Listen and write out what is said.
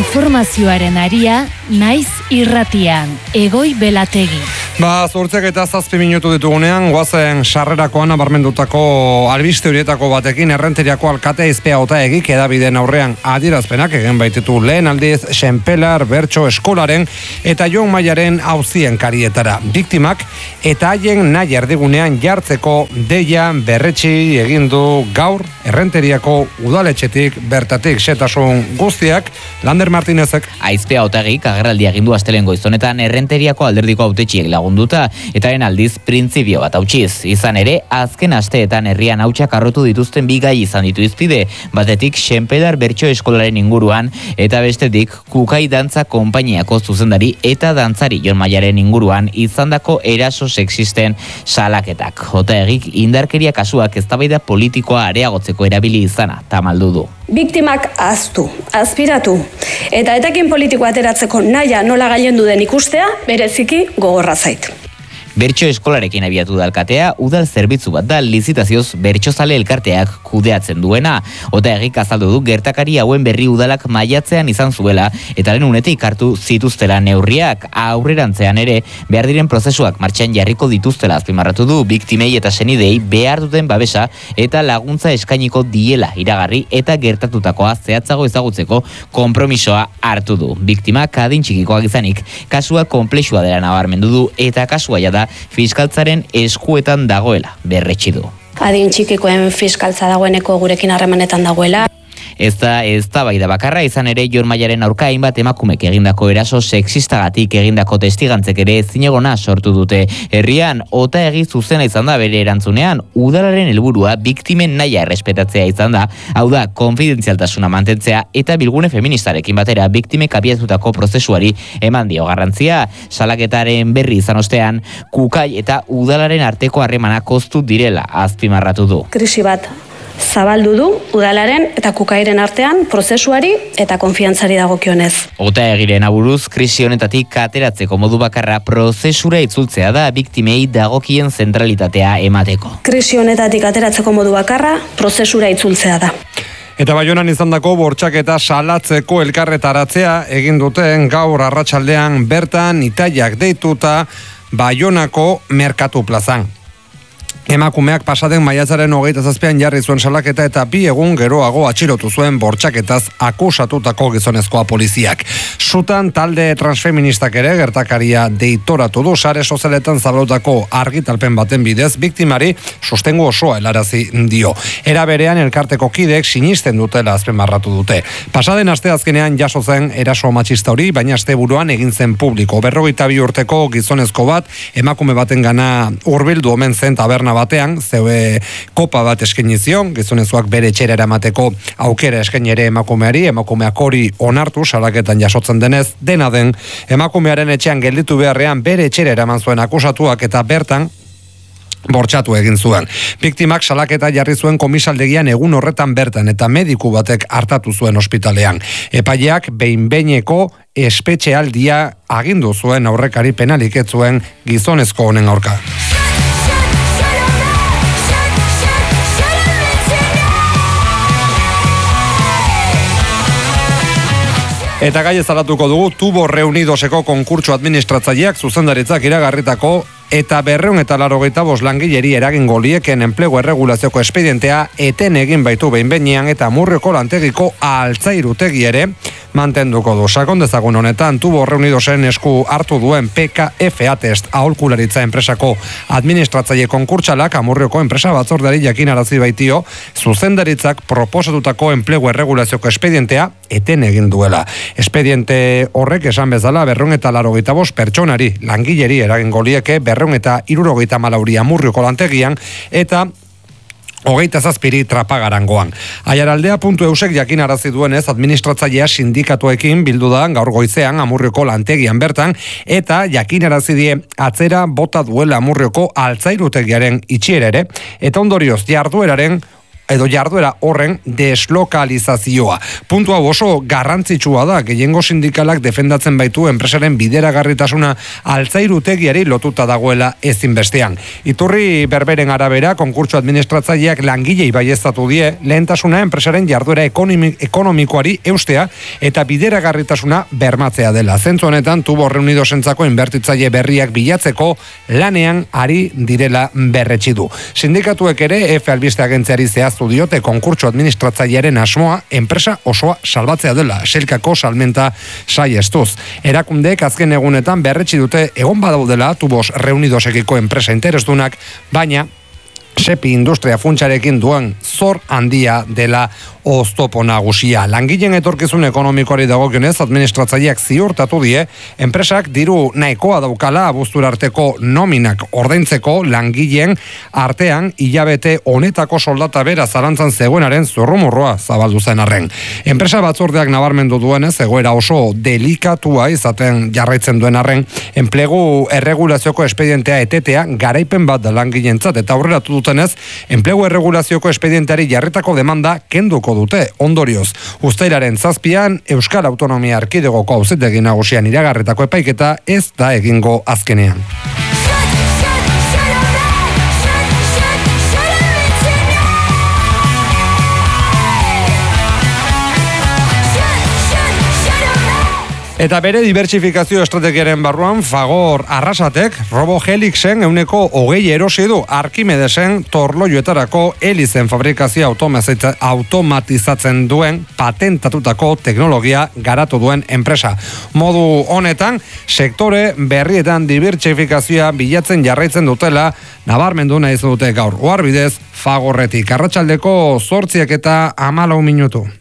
Informazioaren aria, naiz irratian, Egoi Belategi. 8:07 minutu ditugunean, goazen sarrerakoan nabarmendutako albiste horietako batekin Errenteriako alkatea Izpea Otaegik hedabideen aurrean adierazpenak egin baititu lehen aldiz Xenpelar Bertso Eskolaren eta Jon Maiaren auzien karietara. Biktimak eta haien nahi erdigunean jartzeko deia berretsi egin du gaur Errenteriako udaletxetik bertatik xetasun guztiak Lander Martinezek. Izpea Otaegik agerraldia egin du astelehen goizonetan Errenteriako alderdiko hautetxiek lagunduta eta aldiz printzipio bat hautsiz. Izan ere, azken asteetan herrian hautsak arrotu dituzten bi gai izan ditu izpide, batetik Xenpelar Bertso Eskolaren inguruan eta bestetik Kukai Dantza Konpainiako zuzendari eta dantzari Jon Maiaren inguruan izandako eraso sexisten salaketak. Otaegik indarkeria kasuak eztabaida politikoa areagotzeko erabili izana tamaldu du. Biktimak ahaztu, azpiratu eta etekin politikoa ateratzeko naia nola gailendu den ikustea bereziki gogorra zait. Bertso Eskolarekin abiatu da alkatea, udal zerbitzu bat da lizitazioz bertsozale elkarteak kudeatzen duena. Otaegik azaldu du gertakari hauen berri udalak maiatzean izan zuela eta lehen unetik hartu zituztela neurriak. Aurrerantzean ere, behar diren prozesuak martxan jarriko dituztela azpimarratu du, biktimei eta senidei behar duten babesa eta laguntza eskainiko diela iragarri eta gertatutakoa zehatzago ezagutzeko konpromisoa hartu du. Biktimak adin txikikoak izanik, kasua konplexua dela nabarmendu du eta kasua jada fiskaltzaren eskuetan dagoela berretsi du. Adin txikikoen fiskaltza dagoeneko gurekin harremanetan dagoela. Ez da bai da bakarra, izan ere Jon Maiaren aurka hainbat emakumek egindako eraso sexistagatik egindako testigantzek ere zinegona sortu dute. Herrian, Otaegi zuzena izan da bere erantzunean, udalaren helburua biktimen nahia errespetatzea izan da, hau da, konfidentzialtasuna mantentzea eta bilgune feministarekin batera biktimek abiatutako prozesuari eman dio garrantzia. Salaketaren berri izan ostean, Kukai eta udalaren arteko harremanak oztu direla azpimarratu du. Krisi bat zabaldu du udalaren eta Kukairen artean prozesuari eta konfiantzari dagokionez. Otaegiren aburuz, krisi honetatik ateratzeko modu bakarra prozesura itzultzea da biktimei dagokien zentralitatea emateko. Krisi honetatik ateratzeko modu bakarra prozesura itzultzea da. Eta Baionan izandako bortxaketa salatzeko elkarretaratzea egin duten gaur arratsaldean bertan itaiak deituta Baionako merkatu plazan. Emakumeak pasaden maiatzaren 27an jarri zuen salaketa eta 2 egun geroago atxilotu zuen bortxaketaz akusatutako gizonezkoa poliziak. Sutan talde transfeministak ere gertakaria deitoratu du sare sozialetan zabalutako argitalpen baten bidez biktimari sostengu osoa helarazi dio. Era berean elkarteko kideek sinisten dutela azpimarratu dute. Pasaden asteazkenean jaso zen eraso matxista hori, baina asteburuan egin zen publiko. 42 urteko gizonezko bat emakume batengana hurbildu omen zen taberna batean, zeue kopa bat eskaini zion, gizonezkoak bere etxera eramateko aukera eskaini ere emakumeak hori onartu salaketan jasotzen denez, dena den emakumearen etxean gelditu beharrean bere etxera eraman zuen akusatuak eta bertan bortxatu egin zuen. Biktimak salaketa jarri zuen komisaldegian egun horretan bertan eta mediku batek hartatu zuen ospitalean. Epaileak behin-behineko espetxealdia agindu zuen aurrekari penalik ez zuen gizonezko honen aurka. Eta gai ezalatuko dugu Tubo Reunidoseko konkurtso administratzaileak zuzendaritzak iragarritako eta 285 langileri eragingo lieken enplegu erregulazioko espedientea eten egin baitu behin-behinean eta Amurrioko lantegiko altzairutegi ere mantenduko du. Sakon dezagun honetan Tubo Reunidosen esku hartu duen PKFA test aholkularitza enpresako administratzaile konkurtsalak Amurrioko enpresa batzordeari jakinarazi baitio zuzendaritzak proposatutako enplegu erregulazioko espedientea eten egin duela. Espediente horrek esan bezala 285 pertsonari langileri eragingo lieke 274 Amurrioko lantegian eta 27 Trapagarangoan. Aiaraldea.eusek jakinarazi duenez administratzailea sindikatuekin bildu da gaur goizean Amurrioko lantegian bertan eta jakinarazi die atzera bota duela Amurrioko altzairutegiaren itxiera ere eta ondorioz jardueraren edo jarduera horren deslokalizazioa. Puntu hau oso garrantzitsua da, gehiengo sindikalak defendatzen baitu enpresaren bideragarritasuna altzairutegiari lotuta dagoela ezinbestean. Iturri berberen arabera, konkurtso administratzaileak langilei baieztatu die, lehentasuna enpresaren jarduera ekonomikoari eustea eta bideragarritasuna bermatzea dela. Zentzu honetan, Tubos Reunidosentzako inbertitzaile berriak bilatzeko lanean ari direla berretsi du. Sindikatuek ere F albiste agentziari zehaztu diote konkurtso administratzailearen asmoa enpresa osoa salbatzea dela, selkako salmenta saiestuz. Erakundeek azken egunetan berretsi dute egon badaudela Tubos Reunidosekiko enpresa interesdunak, baina Sepi Industria Funtsarekin duen zor handia dela oztopo nagusia. Langileen etorkizun ekonomikoari dagokionez administratzaileak ziurtatu die, enpresak diru nahikoa daukala abuztura arteko nominak ordaintzeko langileen artean hilabete honetako soldata bera zalantzan zegoenaren zurrumurroa zabaldu zen arren. Enpresa batzordeak nabarmendu duenez, egoera oso delikatua izaten jarraitzen duen arren, enplegu erregulazioko espedientea etetea garaipen bat da langileentzat eta aurreratu dutenez, enplegu erregulazioko espedienteari jarritako demanda kenduko dute. Ondorioz, uztailaren 7an Euskal Autonomia Erkidegoko auzitegi nagusian iragarritako epaiketa ez da egingo azkenean. Eta bere dibertsifikazio estrategiaren barruan Fagor Arrasatek RoboHelixen 20% erosi du Arkimedesen torloioetarako helizen fabrikazio automatizatzen duen patentatutako teknologia garatu duen enpresa. Modu honetan, sektore berrietan dibertsifikazioa bilatzen jarraitzen dutela nabarmendu nahi dute gaur. Oharbidez, Fagorretik arratsaldeko 8:14 minutu.